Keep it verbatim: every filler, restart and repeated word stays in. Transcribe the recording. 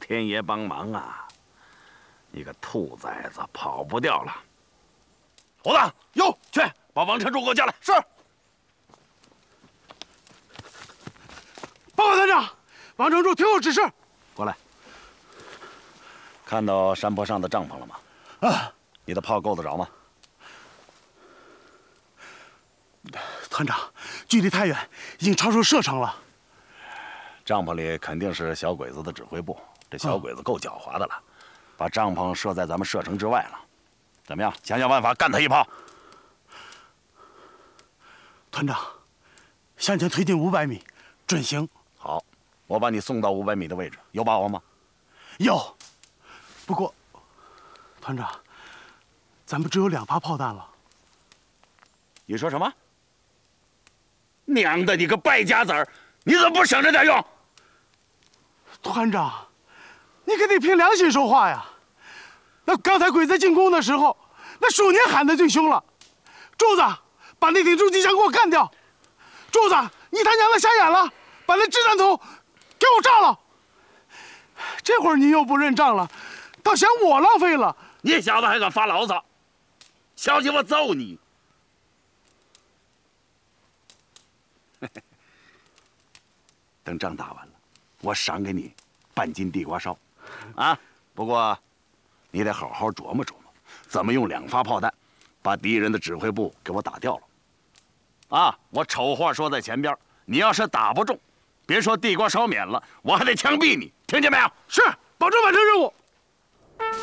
天爷帮忙啊！你个兔崽子，跑不掉了！猴子，哟，去把王承柱给我叫来。是。 报告团长，王承柱听候指示。 过来。看到山坡上的帐篷了吗？ 啊。 你的炮够得着吗？ 团长，距离太远，已经超出射程了。 帐篷里肯定是小鬼子的指挥部，这小鬼子够狡猾的了，啊、把帐篷设在咱们射程之外了。怎么样？想想办法干他一炮。 团长，向前推进五百米，准行。 好，我把你送到五百米的位置，有把握吗？ 有。不过，团长，咱们只有两发炮弹了。 你说什么？娘的，你个败家子儿，你怎么不省着点用？ 团长，你可得凭良心说话呀！那刚才鬼子进攻的时候，那鼠年喊的最凶了。柱子，把那挺重机枪给我干掉！柱子，你他娘的瞎眼了，把那掷弹筒给我炸了！这会儿你又不认账了，倒嫌我浪费了。 你小子还敢发牢骚？小心我揍你！等仗打完了，我赏给你半斤地瓜烧，啊！不过你得好好琢磨琢磨，怎么用两发炮弹把敌人的指挥部给我打掉了。啊！我丑话说在前边，你要是打不中，别说地瓜烧免了，我还得枪毙你，听见没有？ 是，保证完成任务。